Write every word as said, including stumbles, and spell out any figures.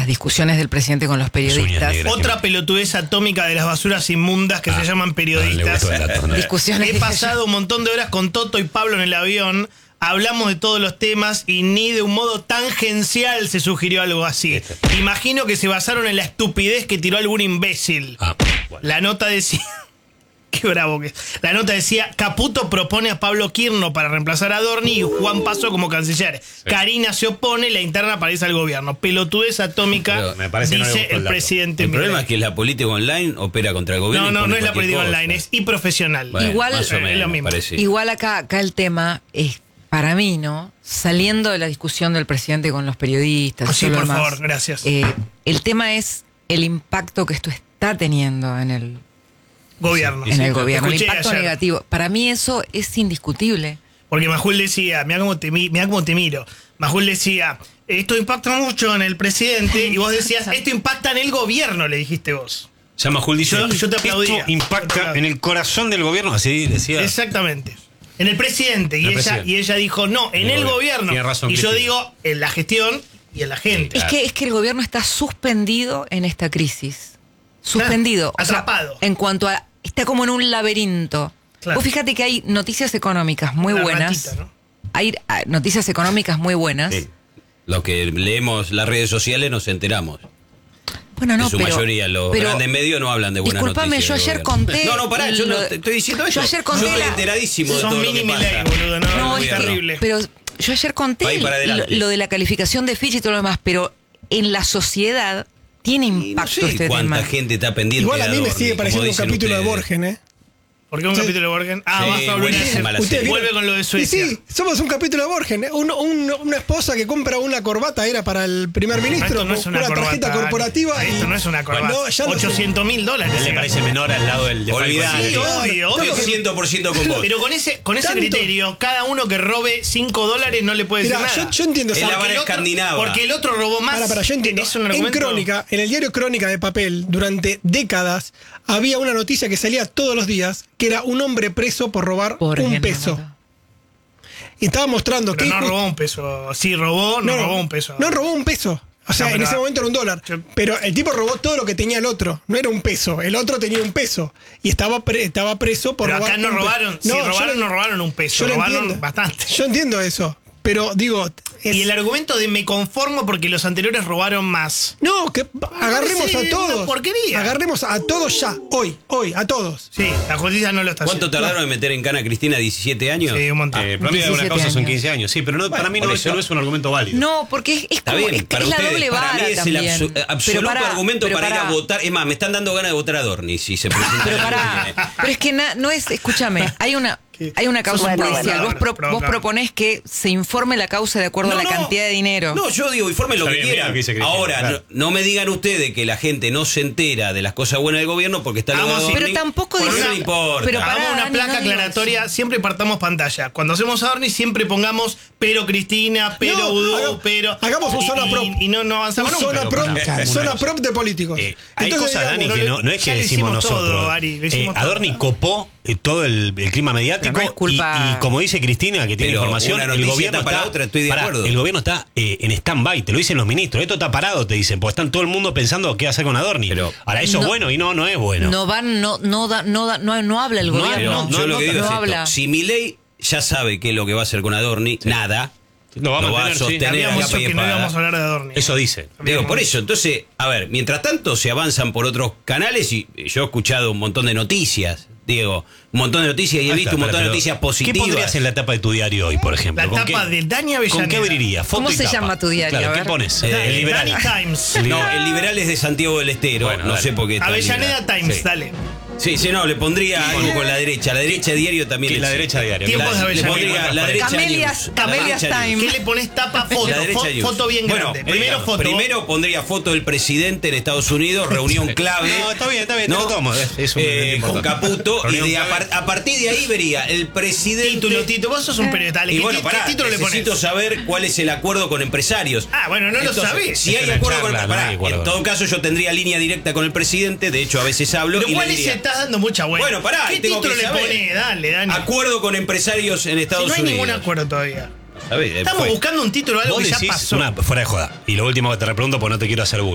las discusiones del presidente con los periodistas. Otra pelotudez atómica de las basuras inmundas que ah, se llaman periodistas. No, datos, no discusiones. He pasado un montón de horas con Toto y Pablo en el avión. Hablamos de todos los temas y ni de un modo tangencial se sugirió algo así. Imagino que se basaron en la estupidez que tiró algún imbécil. Ah, bueno. La nota decía... Qué bravo que es. La nota decía: Caputo propone a Pablo Quirno para reemplazar a Adorni y Juan Paso como canciller. Sí. Karina se opone, la interna parece al gobierno. Pelotudez atómica, dice no el presidente. El problema es que la política online opera contra el gobierno. No, no, no es la política cosa. online, es improfesional. Bueno, igual, más o menos, es lo mismo. Igual acá, acá el tema es, para mí, ¿no? Saliendo de la discusión del presidente con los periodistas. Oh, sí, por demás, favor, gracias. Eh, el tema es el impacto que esto está teniendo en el gobierno. En el gobierno, el impacto ayer. negativo. Para mí eso es indiscutible. Porque Majul decía, mira cómo te, mirá cómo te miro. Majul decía, esto impacta mucho en el presidente, y vos decías, esto impacta en el gobierno, le dijiste vos. Ya Majul dice, yo, yo te aplaudía. Esto impacta en el corazón del gobierno, así decía. Exactamente. En el presidente. Y, el ella, presidente. y ella dijo, no, en el, el gobierno. Tiene razón, y yo Cristina. digo, en la gestión y en la gente. Es que, es que el gobierno está suspendido en esta crisis. Suspendido. Ah, atrapado. O sea, en cuanto a... Está como en un laberinto. Claro. Vos fíjate que hay noticias económicas muy Una buenas. Ratita, ¿no? Hay noticias económicas muy buenas. Sí. Los que leemos las redes sociales nos enteramos. Bueno, no, en su pero, mayoría, los pero, grandes medios no hablan de buenas disculpame, noticias. Disculpame, yo ayer conté... No, no, pará, yo no te estoy diciendo eso. Yo ayer conté... Yo estoy la... enteradísimo de Son todo lo que pasa. ley, boludo, no, no, es es terrible. Pero yo ayer conté lo, lo de la calificación de Fitch y todo lo demás, pero en la sociedad tiene impacto no sé este cuánta tema. gente está pendiente. Igual a mí de me Adorni, sigue pareciendo un capítulo ustedes. de Borgen, ¿eh? ¿Por qué un sí. capítulo de Borgen? Ah, sí, vas a volver buenísima a la serie. Vuelve con lo de Suecia. Sí, sí, somos un capítulo de Borgen. ¿eh? Un, un, una esposa que compra una corbata era para el primer ministro. Esto no es una, una corbata, tarjeta corporativa. Esto y, no es una corbata. No, ya ochocientos mil dólares. Él le parece menor al lado del de Olvidate. Sí, obvio, obvio. cien por ciento con vos. Pero con ese, con ese Tanto. criterio, cada uno que robe cinco dólares no le puede Mirá, decir nada. yo, yo entiendo Es esa- la vara Porque el otro- escandinava. Porque el otro robó más. Para, para, yo entiendo. Es un En argumento- Crónica, en el diario Crónica de papel, durante décadas, había una noticia que salía todos los días, que era un hombre preso por robar Por un ejemplo. peso. Y estaba mostrando Pero que... no just- robó un peso. Sí, robó, no, robó un peso. No robó un peso. O sea, No, pero- en ese momento era un dólar. Yo- Pero el tipo robó todo lo que tenía el otro. No era un peso. El otro tenía un peso. Y estaba, pre- estaba preso por Pero robar acá no un pe- robaron. Si yo robaron, lo- no robaron un peso. yo lo Robaron entiendo. bastante. Yo entiendo eso. Pero digo... es- Y el argumento de me conformo porque los anteriores robaron más. No, que agarremos sí, a una todos. porquería. Agarremos a todos ya. Hoy, hoy, a todos. Sí, la justicia no lo está ¿Cuánto haciendo. tardaron en meter en cana a Cristina? ¿diecisiete años? Sí, un montón. Eh, para mí de una diecisiete causa son años. quince años, sí, pero no, para mí no, por ese eso. no es un argumento válido. No, porque es, es Está como, bien, es, para es la ustedes, doble para vara mí es el también. absu- Pero absoluto pará, argumento pero para ir a pará. votar. Es más, me están dando ganas de votar a Adorni si se presenta. Pero el año que pará, viene. pero es que na- no es, escúchame, hay una hay una causa Bueno, judicial. bueno, vos, pro- bueno, vos bueno. proponés que se informe la causa de acuerdo No, a la no. cantidad de dinero. No, yo digo, informen lo Está que bien, mira quieran. lo que dice Cristina, Ahora, claro. no, no me digan ustedes que la gente no se entera de las cosas buenas del gobierno porque está lo de Vamos, sí. Adorni. Pero tampoco Porque dice- no le importa. pero pará, Hagamos una Dani, placa no digo aclaratoria, eso. siempre partamos pantalla. Cuando hacemos Adorni siempre pongamos pero Cristina, pero No, Udú, haga- pero... hagamos un y- zona y- prop. Y no, no avanzamos Un nunca. zona prop, pará, zona una cosa. prop de políticos. Eh, hay Entonces, cosas, Dani, digamos, que no, no es ya que lo decimos hicimos nosotros. todo, Ari, lo hicimos Eh, Adorni todo. copó eh, todo el, el clima mediático Pero no es culpa- y, y como dice Cristina, que tiene Pero información, una el noticia gobierno tapa está, la otra, estoy de pará, acuerdo. el gobierno está eh, en stand-by, te lo dicen los ministros. Esto está parado, te dicen, porque están todo el mundo pensando qué hacer con Adorni. Pero- Ahora, eso No. es bueno y no, no es bueno. No van, no, no, da, no, da, no, no habla el No, gobierno. Pero no, yo no, lo que no, digo no es esto. habla. Si Milei ya sabe qué es lo que va a hacer con Adorni, nada. Lo va a lo va a mantener, sí. sostener. Habíamos a capa dicho y que no espada. íbamos a hablar de Adorni. Eso dice. Digo, por eso, entonces, a ver, mientras tanto se avanzan por otros canales y yo he escuchado un montón de noticias, Diego, un montón de noticias y he Ahí visto está, un montón pero- de noticias positivas. ¿Qué pondrías en la tapa de tu diario hoy, por ejemplo? La ¿Con tapa qué- de Dani Avellaneda. ¿Con qué abriría? Foto ¿Cómo y se tapa. llama tu diario? Claro, A ¿qué ver. pones? Eh, el liberal. Dani Times. No, el liberal es de Santiago del Estero, Bueno, no dale. sé por qué. está Avellaneda liberal. Times, Sí. dale. Sí, sí, no, le pondría algo con la derecha. La derecha diario también. ¿Qué? es- La derecha diario. Tiempos de La- le Avellaneda. pondría la derecha Camelias- news. La Camelias derecha Time. news. ¿Qué le pones tapa foto? La derecha Fo- news. foto bien Bueno, grande. Primero eh, foto. Primero pondría foto del presidente en Estados Unidos, reunión clave. No, está bien, está bien, te lo tomo, es- es un- Eh, es con importante. Caputo. Y Reunión de- a, clave. par- a partir de ahí vería el presidente. Título, Tito. Vos sos un periodista. dale, Y ¿Qué, bueno, ti- pará, qué título le necesito pones? saber cuál es el acuerdo con empresarios. Ah, bueno, no lo sabés. Si Es hay una acuerdo con charla, no pará, hay acuerdo. en todo caso yo tendría línea directa con el presidente, de hecho a veces hablo Lo y cual le se diría, estás dando mucha vuelta. Bueno, pará, ¿Qué tengo título que le saber. pones? Dale, Dani. acuerdo con empresarios en Si Estados no hay Unidos. ningún acuerdo todavía. ¿Sabés? Estamos Fue. buscando un título, algo Vos que ya decís, pasó. una, fuera de joda. Y lo último que te repregunto, porque no te quiero hacer bullying.